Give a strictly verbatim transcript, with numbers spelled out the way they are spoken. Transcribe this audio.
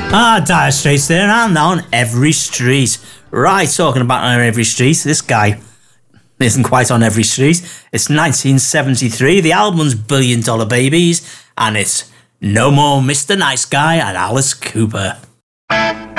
Ah, Dire Straits there, and now on every street. Right, talking about on every street, this guy isn't quite on every street. It's nineteen seventy-three, the album's Billion Dollar Babies, and it's No More Mister Nice Guy and Alice Cooper.